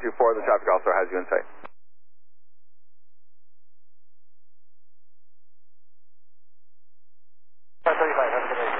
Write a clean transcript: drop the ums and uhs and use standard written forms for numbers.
124, the traffic officer has you in sight. Have a good day.